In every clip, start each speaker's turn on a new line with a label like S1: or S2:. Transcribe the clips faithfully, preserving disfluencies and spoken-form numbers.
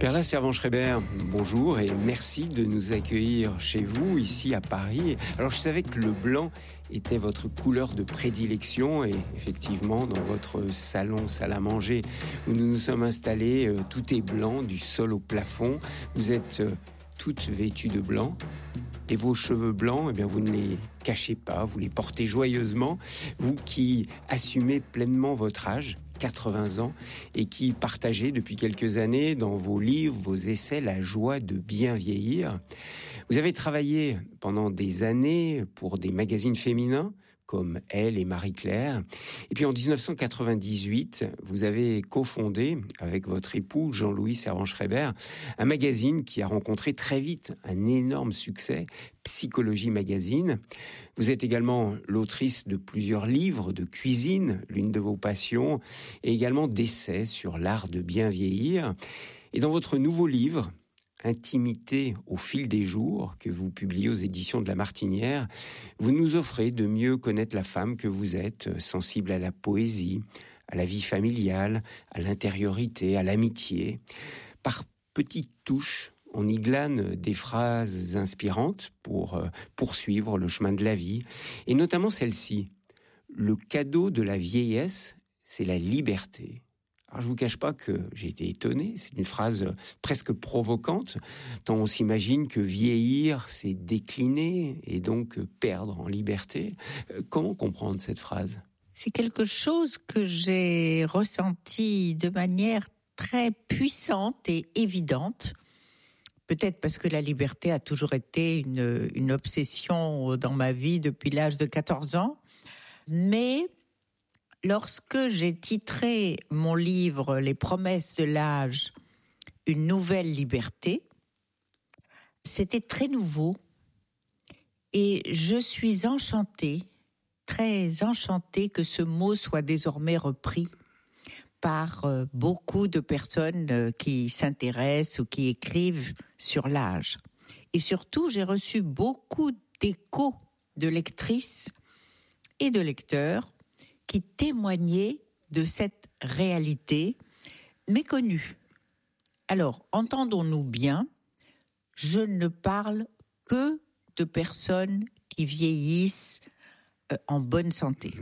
S1: Perla Servan-Schreiber, bonjour et merci de nous accueillir chez vous, ici à Paris. Alors je savais que le blanc était votre couleur de prédilection et effectivement dans votre salon salle à manger où nous nous sommes installés, euh, tout est blanc du sol au plafond. Vous êtes euh, toutes vêtues de blanc et vos cheveux blancs, eh bien vous ne les cachez pas, vous les portez joyeusement. Vous qui assumez pleinement votre âge, quatre-vingts ans, et qui partagez depuis quelques années dans vos livres, vos essais, la joie de bien vieillir. Vous avez travaillé pendant des années pour des magazines féminins, comme Elle et Marie-Claire. Et puis en dix-neuf cent quatre-vingt-dix-huit, vous avez cofondé, avec votre époux Jean-Louis Servan-Schreiber, un magazine qui a rencontré très vite un énorme succès, Psychologie Magazine. Vous êtes également l'autrice de plusieurs livres de cuisine, l'une de vos passions, et également d'essais sur l'art de bien vieillir. Et dans votre nouveau livre, Intimité au fil des jours, que vous publiez aux éditions de La Martinière, vous nous offrez de mieux connaître la femme que vous êtes, sensible à la poésie, à la vie familiale, à l'intériorité, à l'amitié. Par petites touches, on y glane des phrases inspirantes pour poursuivre le chemin de la vie, et notamment celle-ci. Le cadeau de la vieillesse, c'est la liberté. Alors, je vous cache pas que j'ai été étonné. C'est une phrase presque provocante, tant on s'imagine que vieillir, c'est décliner et donc perdre en liberté. Comment comprendre cette phrase ?
S2: C'est quelque chose que j'ai ressenti de manière très puissante et évidente. Peut-être parce que la liberté a toujours été une, une obsession dans ma vie depuis l'âge de quatorze ans. Mais lorsque j'ai titré mon livre « Les promesses de l'âge, une nouvelle liberté », c'était très nouveau et je suis enchantée, très enchantée que ce mot soit désormais repris par beaucoup de personnes qui s'intéressent ou qui écrivent sur l'âge. Et surtout, j'ai reçu beaucoup d'échos de lectrices et de lecteurs qui témoignaient de cette réalité méconnue. Alors, entendons-nous bien, je ne parle que de personnes qui vieillissent euh, en bonne santé.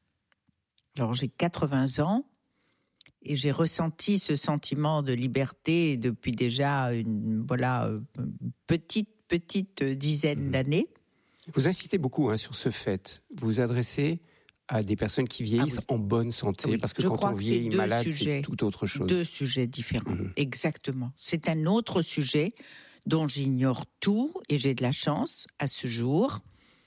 S2: Alors, j'ai quatre-vingts ans et j'ai ressenti ce sentiment de liberté depuis déjà une voilà une petite petite dizaine d'années.
S1: Vous insistez beaucoup hein, sur ce fait. Vous vous adressez à des personnes qui vieillissent ah oui. en bonne santé, oui. parce que
S2: Je
S1: quand on vieillit malade,
S2: sujets,
S1: c'est tout autre chose.
S2: Deux sujets différents, mmh. exactement. C'est un autre sujet dont j'ignore tout, et j'ai de la chance à ce jour,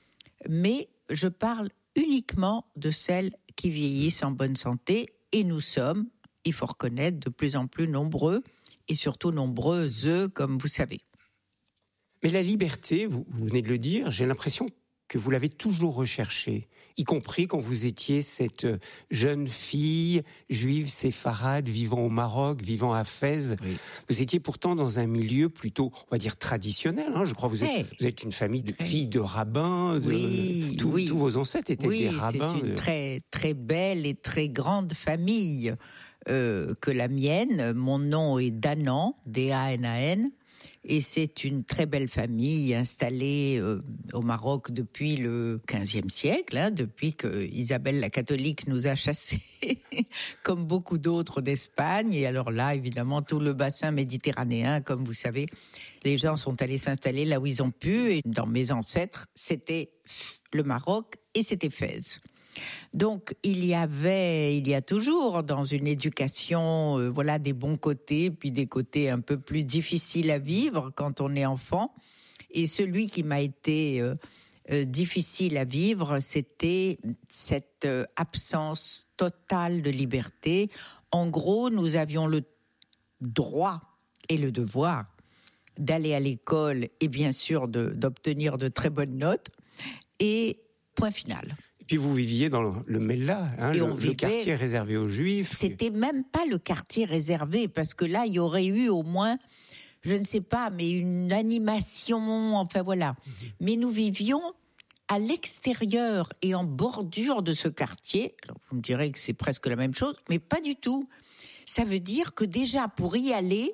S2: mais je parle uniquement de celles qui vieillissent en bonne santé, et nous sommes, il faut reconnaître, de plus en plus nombreux, et surtout nombreuses, comme vous savez.
S1: Mais la liberté, vous, vous venez de le dire, j'ai l'impression que vous l'avez toujours recherchée, y compris quand vous étiez cette jeune fille juive séfarade vivant au Maroc, vivant à Fès. Oui. Vous étiez pourtant dans un milieu plutôt, on va dire, traditionnel. Hein, je crois que vous êtes, hey. vous êtes une famille de filles de rabbins. De,
S2: oui,
S1: tout,
S2: oui.
S1: Tous vos ancêtres étaient
S2: oui,
S1: des rabbins.
S2: C'est une
S1: de...
S2: très, très belle et très grande famille euh, que la mienne. Mon nom est Danan, D A N A N. Et c'est une très belle famille installée euh, au Maroc depuis le quinzième siècle, hein, depuis que Isabelle la catholique nous a chassés, comme beaucoup d'autres d'Espagne. Et alors là, évidemment, tout le bassin méditerranéen, comme vous savez, les gens sont allés s'installer là où ils ont pu. Et dans mes ancêtres, c'était le Maroc et c'était Fès. Donc il y avait, il y a toujours dans une éducation, euh, voilà des bons côtés, puis des côtés un peu plus difficiles à vivre quand on est enfant. Et celui qui m'a été euh, euh, difficile à vivre, c'était cette euh, absence totale de liberté. En gros, nous avions le droit et le devoir d'aller à l'école et bien sûr de, d'obtenir de très bonnes notes. Et point final.
S1: Et puis vous viviez dans le, le Mella, hein, le, vivait, le quartier réservé aux Juifs.
S2: C'était même pas le quartier réservé, parce que là, il y aurait eu au moins, je ne sais pas, mais une animation, enfin voilà. Mmh. Mais nous vivions à l'extérieur et en bordure de ce quartier. Alors, vous me direz que c'est presque la même chose, mais pas du tout. Ça veut dire que déjà, pour y aller,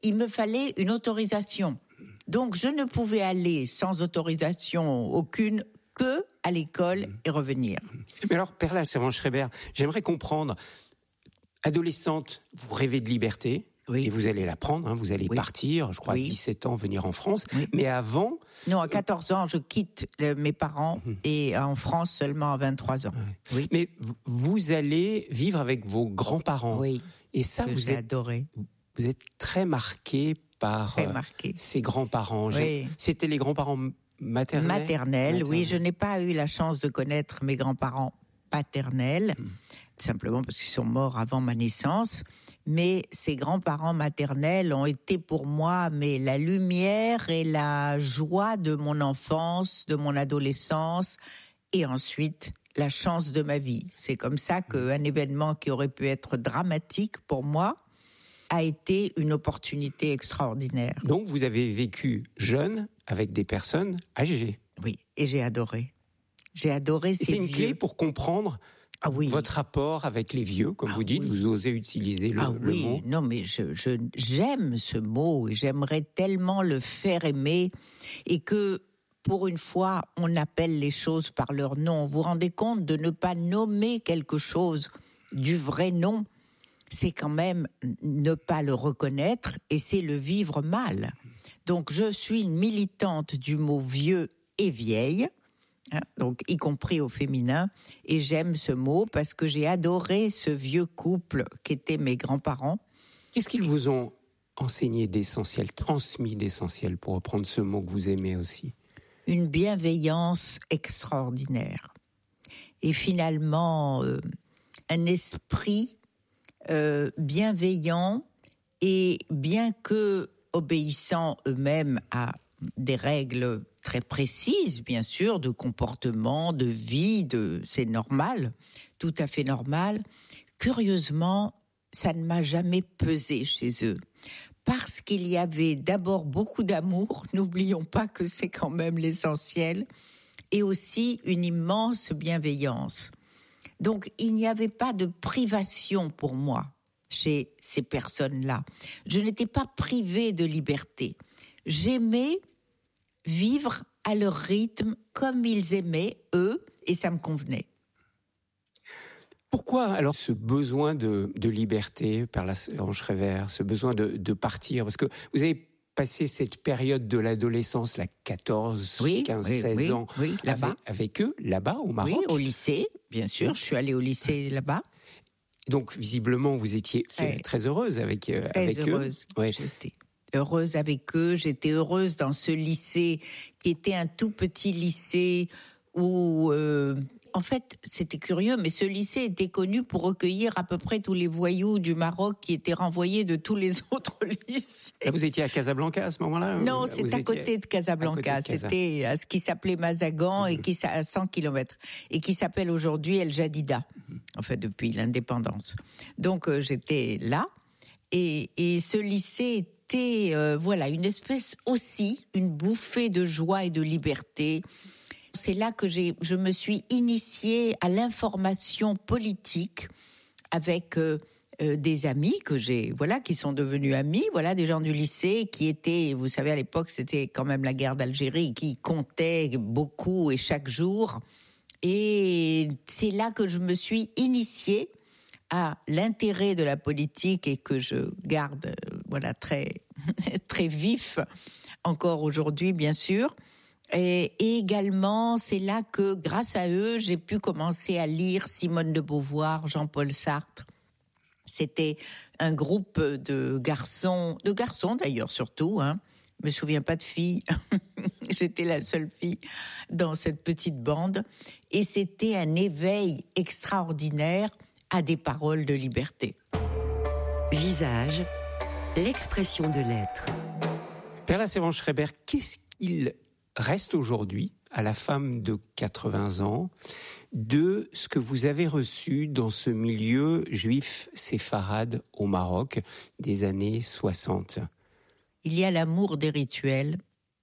S2: il me fallait une autorisation. Donc, je ne pouvais aller sans autorisation aucune que à l'école et revenir.
S1: Mais alors, Perla Servan-Schreiber, j'aimerais comprendre. Adolescente, vous rêvez de liberté, oui. Et vous allez la prendre, hein, vous allez oui. partir, je crois, oui. à dix-sept ans, venir en France. Oui. Mais avant...
S2: Non, à quatorze ans, je quitte le, mes parents mmh. et en France seulement à vingt-trois ans. Ouais.
S1: Oui. Mais vous allez vivre avec vos grands-parents.
S2: Oui,
S1: et ça,
S2: que
S1: vous
S2: j'ai
S1: êtes,
S2: adoré.
S1: Vous êtes très marqué par
S2: très marqué.
S1: ces grands-parents.
S2: Oui.
S1: C'était les grands-parents maternels
S2: Maternels, Maternels, oui. Je n'ai pas eu la chance de connaître mes grands-parents paternels, mmh. simplement parce qu'ils sont morts avant ma naissance. Mais ces grands-parents maternels ont été pour moi mais la lumière et la joie de mon enfance, de mon adolescence, et ensuite la chance de ma vie. C'est comme ça qu'un événement qui aurait pu être dramatique pour moi a été une opportunité extraordinaire.
S1: Donc vous avez vécu jeune avec des personnes âgées.
S2: Oui, et j'ai adoré. J'ai adoré ces
S1: C'est une
S2: vieux.
S1: clé pour comprendre ah oui. votre rapport avec les vieux, comme ah vous dites, oui. vous osez utiliser le,
S2: ah
S1: le
S2: oui.
S1: mot.
S2: Non, mais je, je, j'aime ce mot et j'aimerais tellement le faire aimer et que, pour une fois, on appelle les choses par leur nom. Vous vous rendez compte de ne pas nommer quelque chose du vrai nom, c'est quand même ne pas le reconnaître et c'est le vivre mal. Donc, je suis une militante du mot vieux et vieille. Hein, donc y compris au féminin, et j'aime ce mot parce que j'ai adoré ce vieux couple qu'étaient mes grands-parents.
S1: Qu'est-ce qu'ils vous ont enseigné d'essentiel, transmis d'essentiel, pour reprendre ce mot que vous aimez aussi?
S2: Une bienveillance extraordinaire. Et finalement, euh, un esprit euh, bienveillant, et bien que obéissant eux-mêmes à des règles très précises, bien sûr, de comportement, de vie, de, c'est normal, tout à fait normal. Curieusement, ça ne m'a jamais pesé chez eux. Parce qu'il y avait d'abord beaucoup d'amour, n'oublions pas que c'est quand même l'essentiel, et aussi une immense bienveillance. Donc, il n'y avait pas de privation pour moi chez ces personnes-là. Je n'étais pas privée de liberté. J'aimais vivre à leur rythme, comme ils aimaient, eux, et ça me convenait.
S1: Pourquoi alors ce besoin de, de liberté, Perla Servan-Schreiber, ce besoin de, de partir? Parce que vous avez passé cette période de l'adolescence, là, quatorze,
S2: oui,
S1: quinze,
S2: oui,
S1: seize
S2: oui,
S1: ans,
S2: oui, là-bas.
S1: Avec, avec eux, là-bas, au Maroc?
S2: Oui, au lycée, bien sûr, je suis allée au lycée là-bas.
S1: Donc, visiblement, vous étiez très, très heureuse avec, euh,
S2: très
S1: avec
S2: heureuse,
S1: eux. Ouais.
S2: J'étais heureuse avec eux, j'étais heureuse dans ce lycée qui était un tout petit lycée où, euh, en fait, c'était curieux, mais ce lycée était connu pour recueillir à peu près tous les voyous du Maroc qui étaient renvoyés de tous les autres lycées.
S1: Là, vous étiez à Casablanca à ce moment-là?
S2: Non, c'est à côté de Casablanca. Côté de Casa. C'était à ce qui s'appelait Mazagan, mm-hmm. et qui à cent kilomètres, et qui s'appelle aujourd'hui El Jadida, mm-hmm. en fait, depuis l'indépendance. Donc, euh, j'étais là, et, et ce lycée était, euh, voilà, une espèce aussi, une bouffée de joie et de liberté. C'est là que j'ai, je me suis initiée à l'information politique avec euh, euh, des amis que j'ai, voilà, qui sont devenus amis, voilà, des gens du lycée qui étaient, vous savez, à l'époque, c'était quand même la guerre d'Algérie, qui comptait beaucoup et chaque jour. Et c'est là que je me suis initiée à l'intérêt de la politique et que je garde, euh, voilà, très, très vif encore aujourd'hui, bien sûr. Et, et également, c'est là que, grâce à eux, j'ai pu commencer à lire Simone de Beauvoir, Jean-Paul Sartre. C'était un groupe de garçons, de garçons d'ailleurs surtout, hein. Je me souviens pas de filles. J'étais la seule fille dans cette petite bande. Et c'était un éveil extraordinaire à des paroles de liberté.
S3: Visage, l'expression de l'être.
S1: Perla Servan-Schreiber, qu'est-ce qu'il reste aujourd'hui, à la femme de quatre-vingts ans, de ce que vous avez reçu dans ce milieu juif séfarade au Maroc des années soixante?
S2: Il y a l'amour des rituels,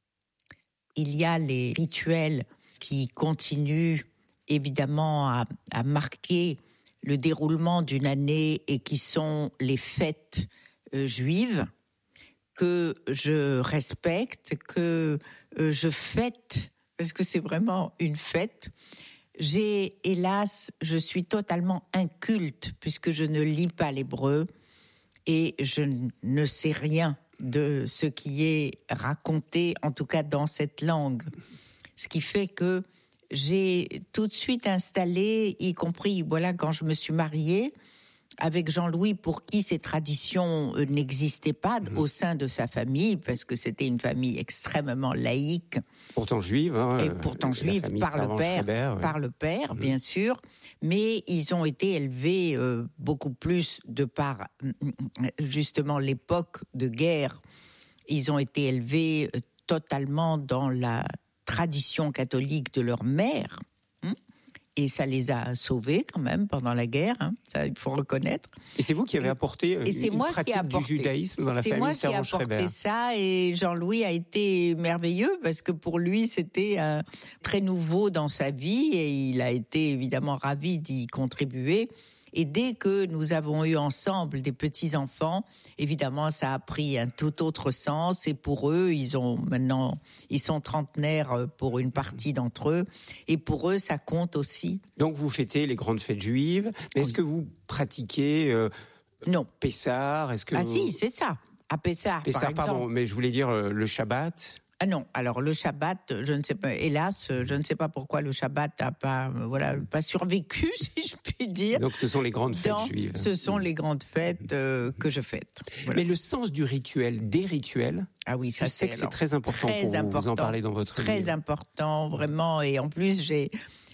S2: il y a les rituels qui continuent évidemment à, à marquer le déroulement d'une année et qui sont les fêtes euh, juives, que je respecte, que euh, je fête, parce que c'est vraiment une fête. J'ai, hélas, je suis totalement inculte, puisque je ne lis pas l'hébreu, et je ne sais rien de ce qui est raconté, en tout cas dans cette langue. Ce qui fait que j'ai tout de suite installé, y compris, voilà, quand je me suis mariée, avec Jean-Louis, pour qui ces traditions euh, n'existaient pas mmh. au sein de sa famille, parce que c'était une famille extrêmement laïque.
S1: Pourtant juive. Hein,
S2: et pourtant juive, par le père, Schreiber, ouais. par le père, mmh. bien sûr. Mais ils ont été élevés euh, beaucoup plus de par, justement, l'époque de guerre. Ils ont été élevés euh, totalement dans la tradition catholique de leur mère. Et ça les a sauvés quand même pendant la guerre, hein, ça il faut reconnaître.
S1: Et c'est vous qui avez et, apporté une, une
S2: moi
S1: pratique
S2: apporté,
S1: du judaïsme dans la famille Servan-Schreiber.
S2: C'est moi qui ai apporté ça, et Jean-Louis a été merveilleux parce que pour lui c'était un, très nouveau dans sa vie et il a été évidemment ravi d'y contribuer. Et dès que nous avons eu ensemble des petits-enfants, évidemment, ça a pris un tout autre sens. Et pour eux, ils ont maintenant, ils sont trentenaires pour une partie d'entre eux. Et pour eux, ça compte aussi.
S1: Donc, vous fêtez les grandes fêtes juives. Mais oui. Est-ce que vous pratiquez euh,
S2: non.
S1: Pessah? Est-ce que
S2: Ah
S1: vous...
S2: si, c'est ça. À Pessah,
S1: Pessah,
S2: par exemple.
S1: Pardon, mais je voulais dire euh, le Shabbat.
S2: Ah non, alors le Shabbat, je ne sais pas, hélas, je ne sais pas pourquoi le Shabbat n'a pas, voilà, pas survécu, si je puis dire.
S1: Donc ce sont les grandes fêtes
S2: Dans,
S1: juives.
S2: Ce sont les grandes fêtes euh, que je fête.
S1: Voilà. Mais le sens du rituel, des rituels,
S2: ah oui, ça
S1: je sais que c'est très important
S2: très
S1: pour vous,
S2: important,
S1: vous en parlez dans votre
S2: très
S1: livre.
S2: Très important, vraiment, et en plus j'ai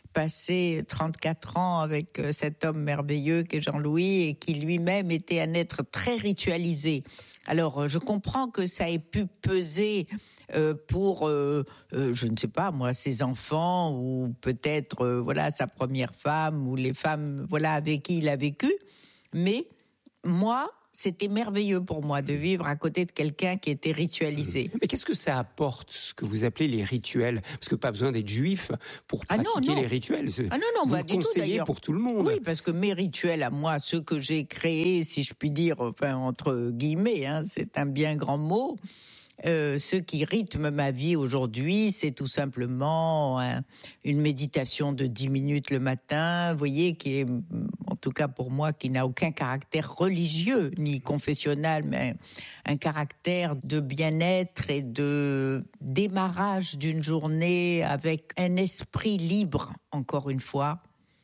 S2: passé trente-quatre ans avec cet homme merveilleux qu'est Jean-Louis et qui lui-même était un être très ritualisé. Alors je comprends que ça ait pu peser Euh, pour, euh, euh, je ne sais pas moi, ses enfants ou peut-être euh, voilà sa première femme ou les femmes voilà avec qui il a vécu. Mais moi, c'était merveilleux pour moi de vivre à côté de quelqu'un qui était ritualisé.
S1: Mais qu'est-ce que ça apporte, ce que vous appelez les rituels ? Parce que pas besoin d'être juif pour pratiquer
S2: ah non, non.
S1: les rituels.
S2: Ah non, non,
S1: vous
S2: bah,
S1: le
S2: du
S1: conseillez
S2: tout,
S1: pour tout le monde.
S2: Oui, parce que mes rituels à moi, ceux que j'ai créés, si je puis dire, enfin entre guillemets, hein, c'est un bien grand mot. Euh, ce qui rythme ma vie aujourd'hui, c'est tout simplement hein, une méditation de dix minutes le matin, vous voyez, qui est, en tout cas pour moi, qui n'a aucun caractère religieux ni confessionnel, mais un caractère de bien-être et de démarrage d'une journée avec un esprit libre, encore une fois,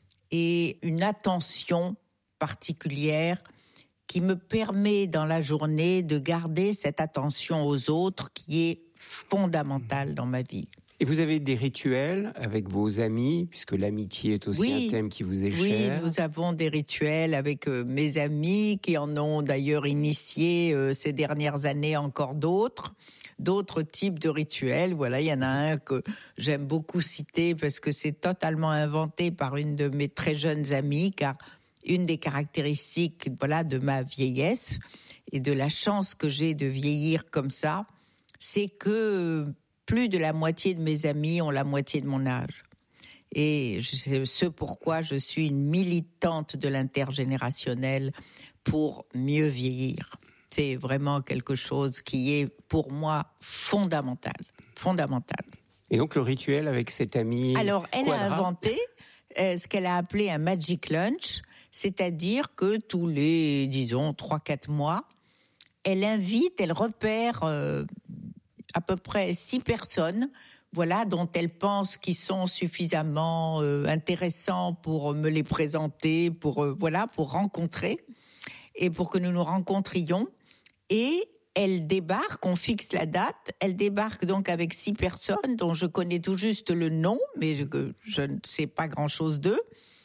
S2: et une attention particulière qui me permet dans la journée de garder cette attention aux autres qui est fondamentale dans ma vie.
S1: Et vous avez des rituels avec vos amis, puisque l'amitié est aussi
S2: oui,
S1: un thème qui vous est
S2: oui,
S1: cher.
S2: Oui, nous avons des rituels avec euh, mes amis qui en ont d'ailleurs initié euh, ces dernières années encore d'autres. D'autres types de rituels. Voilà, il y en a un que j'aime beaucoup citer parce que c'est totalement inventé par une de mes très jeunes amies, car une des caractéristiques voilà, de ma vieillesse et de la chance que j'ai de vieillir comme ça, c'est que plus de la moitié de mes amis ont la moitié de mon âge. Et c'est ce pourquoi je suis une militante de l'intergénérationnel pour mieux vieillir. C'est vraiment quelque chose qui est pour moi fondamental. Fondamental.
S1: Et donc le rituel avec cette amie
S2: Alors, elle
S1: Quadra.
S2: a inventé euh, ce qu'elle a appelé un magic lunch. C'est-à-dire que tous les, disons, trois quatre mois, elle invite, elle repère euh, à peu près six personnes, voilà, dont elle pense qu'ils sont suffisamment euh, intéressants pour me les présenter, pour, euh, voilà, pour rencontrer, et pour que nous nous rencontrions. Et elle débarque, on fixe la date, elle débarque donc avec six personnes dont je connais tout juste le nom, mais je, je ne sais pas grand-chose d'eux.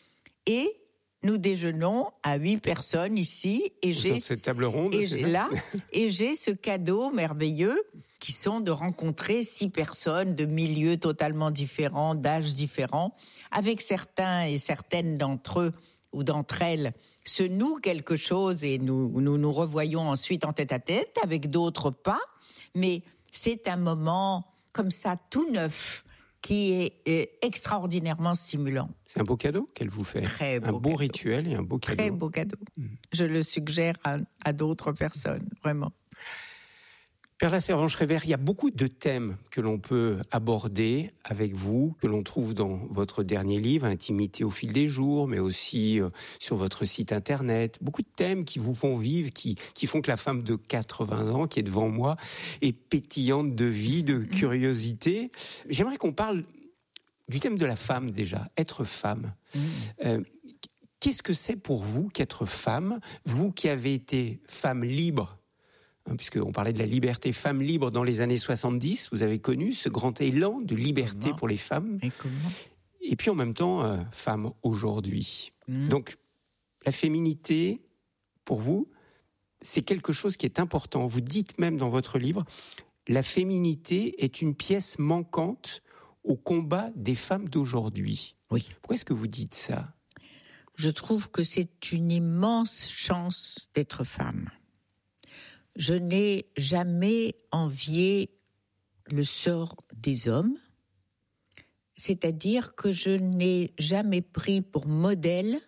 S2: Et nous déjeunons à huit personnes ici et j'ai
S1: dans cette table ronde,
S2: et
S1: c'est
S2: j'ai
S1: ça
S2: là et j'ai ce cadeau merveilleux qui sont de rencontrer six personnes de milieux totalement différents, d'âges différents, avec certains et certaines d'entre eux ou d'entre elles se nouent quelque chose et nous nous nous revoyons ensuite en tête à tête, avec d'autres pas, mais c'est un moment comme ça tout neuf qui est, est extraordinairement stimulant.
S1: C'est un beau cadeau qu'elle vous fait.
S2: Très beau
S1: un beau
S2: cadeau.
S1: rituel et un beau cadeau.
S2: Très beau cadeau. Mmh. Je le suggère à, à d'autres personnes, vraiment.
S1: Perla Servan-Schreiber, il y a beaucoup de thèmes que l'on peut aborder avec vous, que l'on trouve dans votre dernier livre, Intimité au fil des jours, mais aussi euh, sur votre site internet. Beaucoup de thèmes qui vous font vivre, qui, qui font que la femme de quatre-vingts ans qui est devant moi est pétillante de vie, de curiosité. J'aimerais qu'on parle du thème de la femme déjà, être femme. Mmh. Euh, qu'est-ce que c'est pour vous qu'être femme, vous qui avez été femme libre, puisqu'on parlait de la liberté femme libre dans les années soixante-dix, vous avez connu ce grand élan de liberté comment pour les femmes.
S2: Et comment
S1: Et puis en même temps, euh, femme aujourd'hui. Mmh. Donc, la féminité, pour vous, c'est quelque chose qui est important. Vous dites même dans votre livre, la féminité est une pièce manquante au combat des femmes d'aujourd'hui.
S2: Oui.
S1: Pourquoi est-ce que vous dites ça ?
S2: Je trouve que c'est une immense chance d'être femme. Je n'ai jamais envié le sort des hommes, c'est-à-dire que je n'ai jamais pris pour modèle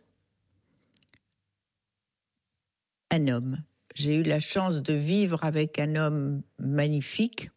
S2: un homme. J'ai eu la chance de vivre avec un homme magnifique.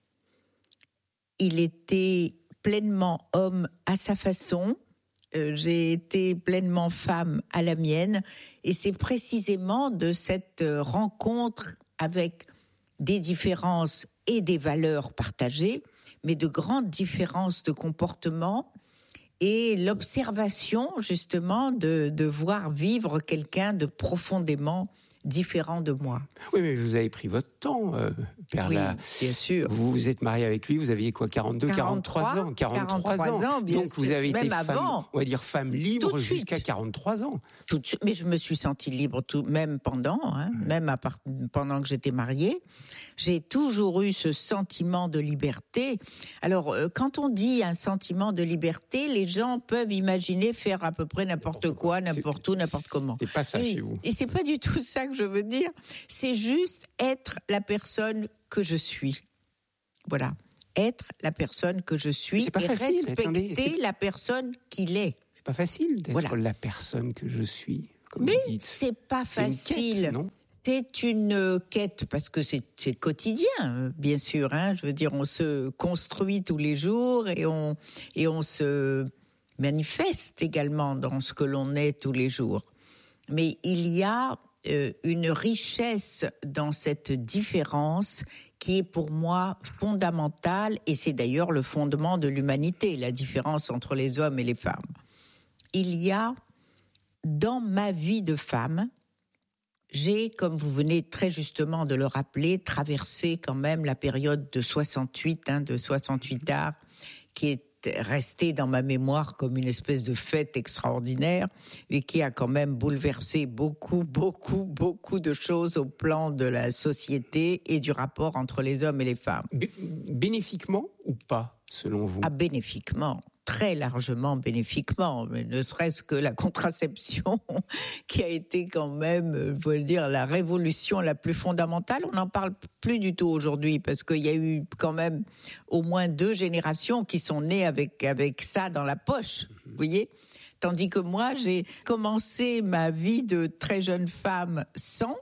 S2: Il était pleinement homme à sa façon. Euh, j'ai été pleinement femme à la mienne. Et c'est précisément de cette rencontre avec des différences et des valeurs partagées, mais de grandes différences de comportement et l'observation justement de, de voir vivre quelqu'un de profondément différent de moi.
S1: Oui, mais vous avez pris votre temps, euh, Perla.
S2: Oui, bien sûr.
S1: Vous vous êtes mariée avec lui, vous aviez quoi, quarante-deux, quarante-trois ans, quarante-trois ans.
S2: Bien
S1: Donc
S2: sûr.
S1: vous avez été
S2: Même
S1: femme,
S2: avant.
S1: on va dire femme libre jusqu'à quarante-trois ans.
S2: Tout de suite. Mais je me suis sentie libre tout, même pendant, hein, mmh. même à part, pendant que j'étais mariée. J'ai toujours eu ce sentiment de liberté. Alors, euh, quand on dit un sentiment de liberté, les gens peuvent imaginer faire à peu près n'importe quoi, n'importe où, n'importe comment.
S1: C'est pas ça
S2: et,
S1: chez vous.
S2: Et c'est pas du tout ça que je veux dire. C'est juste être la personne que je suis. Voilà. Être la personne que je suis
S1: c'est pas
S2: et
S1: facile,
S2: respecter
S1: attendez, c'est...
S2: la personne qu'il est.
S1: C'est pas facile d'être
S2: voilà.
S1: la personne que je suis, comme
S2: Mais
S1: vous dites.
S2: c'est pas
S1: c'est
S2: facile.
S1: Une quête, non ?
S2: C'est une quête, parce que c'est, c'est quotidien, bien sûr. Hein. Je veux dire, on se construit tous les jours et on, et on se manifeste également dans ce que l'on est tous les jours. Mais il y a euh, une richesse dans cette différence qui est pour moi fondamentale, et c'est d'ailleurs le fondement de l'humanité, la différence entre les hommes et les femmes. Il y a, dans ma vie de femme, j'ai, comme vous venez très justement de le rappeler, traversé quand même la période de soixante-huit, hein, de soixante-huit arts, qui est restée dans ma mémoire comme une espèce de fête extraordinaire et qui a quand même bouleversé beaucoup, beaucoup, beaucoup de choses au plan de la société et du rapport entre les hommes et les femmes.
S1: Bé- bénéfiquement ou pas, selon vous ?
S2: Ah, bénéfiquement. Très largement bénéfiquement, mais ne serait-ce que la contraception qui a été quand même, je veux dire, la révolution la plus fondamentale. On n'en parle plus du tout aujourd'hui parce qu'il y a eu quand même au moins deux générations qui sont nées avec, avec ça dans la poche, vous voyez ? Tandis que moi, j'ai commencé ma vie de très jeune femme sans,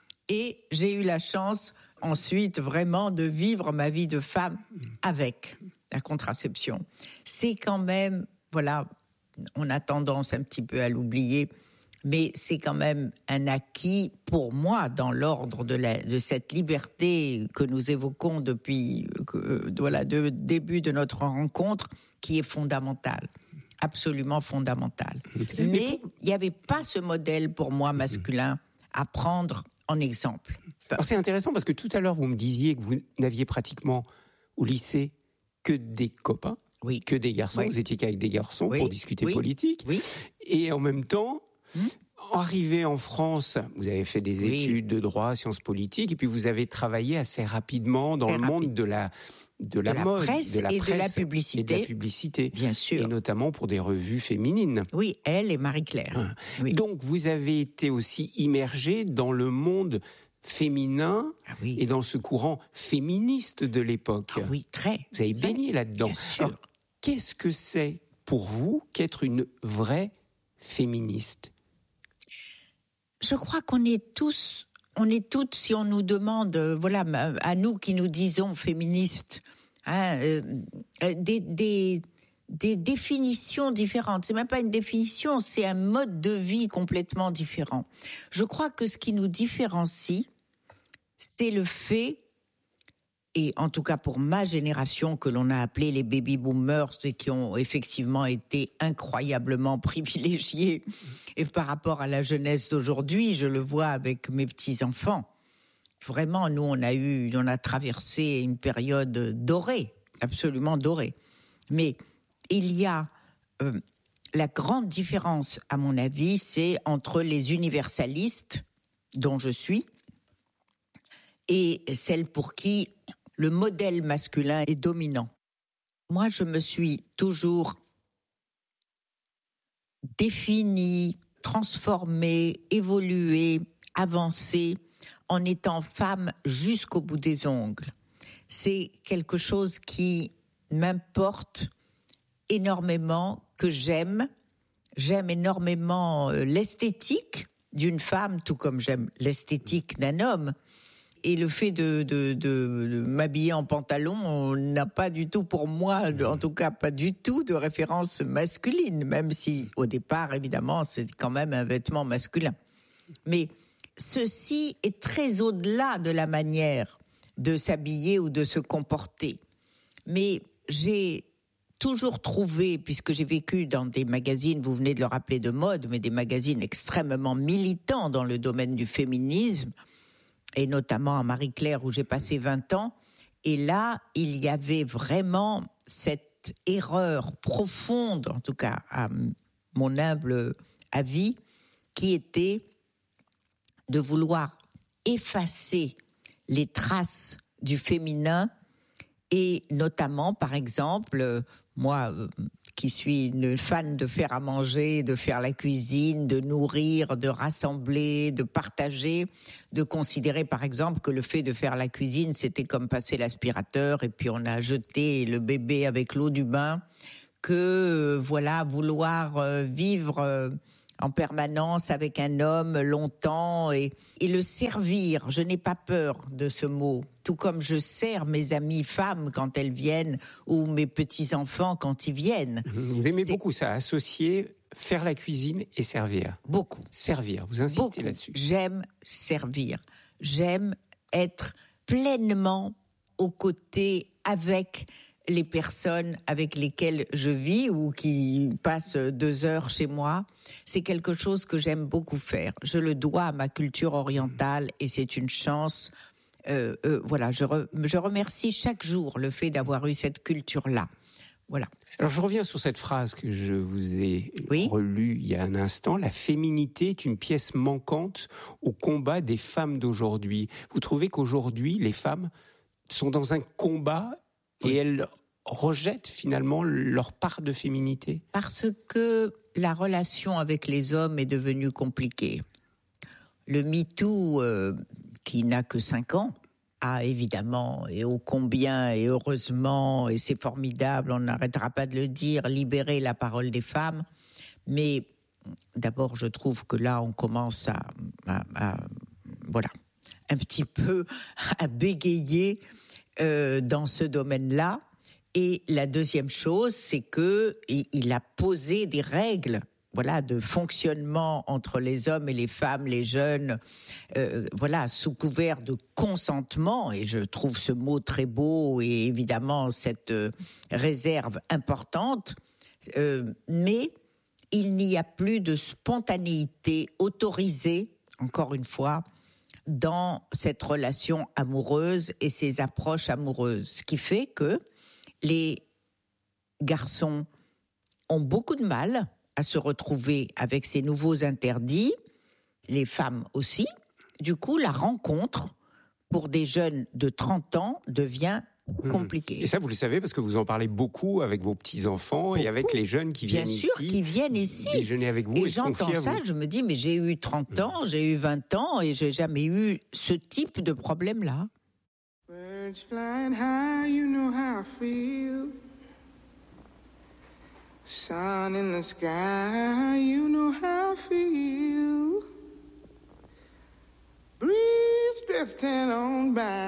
S2: et j'ai eu la chance ensuite vraiment de vivre ma vie de femme avec la contraception. C'est quand même, voilà, on a tendance un petit peu à l'oublier, mais c'est quand même un acquis pour moi dans l'ordre de, la, de cette liberté que nous évoquons depuis euh, voilà, le début de notre rencontre, qui est fondamentale, absolument fondamentale. Mais il n'y avait pas ce modèle pour moi masculin à prendre en exemple.
S1: Alors c'est intéressant parce que tout à l'heure, vous me disiez que vous n'aviez pratiquement au lycée que des copains,
S2: oui.
S1: que des garçons.
S2: Oui.
S1: Vous étiez qu'avec des garçons
S2: oui.
S1: pour discuter
S2: oui.
S1: politique.
S2: Oui.
S1: Et en même temps, mmh. arrivé en France, vous avez fait des
S2: oui.
S1: études de droit, sciences politiques, et puis vous avez travaillé assez rapidement dans Très le rapide. monde de la de la,
S2: de la
S1: mode,
S2: presse
S1: de la
S2: et
S1: presse
S2: de la publicité,
S1: et de la publicité,
S2: bien sûr,
S1: et notamment pour des revues féminines.
S2: Oui, Elle et Marie-Claire.
S1: Hein.
S2: Oui.
S1: Donc vous avez été aussi immergée dans le monde féminin
S2: ah oui.
S1: et dans ce courant féministe de l'époque.
S2: Ah oui, très.
S1: Vous avez baigné là-dedans.
S2: Bien sûr.
S1: Alors, qu'est-ce que c'est pour vous qu'être une vraie féministe ?
S2: Je crois qu'on est tous on est toutes, si on nous demande, euh, voilà, à nous qui nous disons féministes, hein, euh, des, des, des définitions différentes. C'est même pas une définition, c'est un mode de vie complètement différent. Je crois que ce qui nous différencie, c'est le fait, et en tout cas pour ma génération que l'on a appelée les baby boomers et qui ont effectivement été incroyablement privilégiés, et par rapport à la jeunesse d'aujourd'hui, je le vois avec mes petits-enfants. Vraiment, nous, on a eu, on a traversé une période dorée, absolument dorée. Mais il y a euh, la grande différence, à mon avis, c'est entre les universalistes, dont je suis, et celles pour qui le modèle masculin est dominant. Moi, je me suis toujours définie, transformée, évoluée, avancée, en étant femme jusqu'au bout des ongles. C'est quelque chose qui m'importe énormément, que j'aime. J'aime énormément l'esthétique d'une femme, tout comme j'aime l'esthétique d'un homme. Et le fait de, de, de, de m'habiller en pantalon n'a pas du tout pour moi, en tout cas pas du tout de référence masculine, même si au départ, évidemment, c'est quand même un vêtement masculin. Mais ceci est très au-delà de la manière de s'habiller ou de se comporter. Mais j'ai toujours trouvé, puisque j'ai vécu dans des magazines, vous venez de le rappeler, de mode, mais des magazines extrêmement militants dans le domaine du féminisme, et notamment à Marie-Claire où j'ai passé vingt ans. Et là, il y avait vraiment cette erreur profonde, en tout cas à mon humble avis, qui était de vouloir effacer les traces du féminin et notamment, par exemple, moi qui suis une fan de faire à manger, de faire la cuisine, de nourrir, de rassembler, de partager, de considérer par exemple que le fait de faire la cuisine, c'était comme passer l'aspirateur et puis on a jeté le bébé avec l'eau du bain, que voilà, vouloir vivre en permanence avec un homme longtemps et, et le servir. Je n'ai pas peur de ce mot, tout comme je sers mes amies femmes quand elles viennent ou mes petits-enfants quand ils viennent.
S1: Vous aimez C'est... beaucoup ça, associer faire la cuisine et servir.
S2: Beaucoup.
S1: Servir, vous insistez beaucoup. Là-dessus.
S2: J'aime servir. J'aime être pleinement aux côtés avec les personnes avec lesquelles je vis ou qui passent deux heures chez moi. C'est quelque chose que j'aime beaucoup faire. Je le dois à ma culture orientale et c'est une chance. Euh, euh, voilà, je, re, je remercie chaque jour le fait d'avoir eu cette culture-là. Voilà.
S1: Alors je reviens sur cette phrase que je vous ai oui. relue il y a un instant. La féminité est une pièce manquante au combat des femmes d'aujourd'hui. Vous trouvez qu'aujourd'hui, les femmes sont dans un combat et elles rejettent finalement leur part de féminité?
S2: Parce que la relation avec les hommes est devenue compliquée. Le MeToo, euh, qui n'a que cinq ans, a évidemment, et ô combien, et heureusement, et c'est formidable, on n'arrêtera pas de le dire, libéré la parole des femmes. Mais d'abord, je trouve que là, on commence à, à, à voilà, un petit peu à bégayer euh, dans ce domaine-là. Et la deuxième chose, c'est que il a posé des règles, voilà, de fonctionnement entre les hommes et les femmes, les jeunes, euh, voilà, sous couvert de consentement. Et je trouve ce mot très beau et évidemment cette euh, réserve importante. Euh, mais il n'y a plus de spontanéité autorisée, encore une fois, dans cette relation amoureuse et ces approches amoureuses, ce qui fait que les garçons ont beaucoup de mal à se retrouver avec ces nouveaux interdits, les femmes aussi. Du coup, la rencontre pour des jeunes de trente ans devient compliquée.
S1: Et ça, vous le savez parce que vous en parlez beaucoup avec vos petits-enfants beaucoup. Et avec les jeunes qui
S2: Bien
S1: viennent
S2: sûr,
S1: ici.
S2: qui viennent ici.
S1: Déjeuner avec vous
S2: et,
S1: et
S2: j'entends ça,
S1: vous.
S2: je me dis, mais j'ai eu trente ans, j'ai eu vingt ans et j'ai jamais eu ce type de problème-là.
S4: Birds flying high, you know how I feel. Sun in the sky, you know how I feel. Breathe. drifting on by.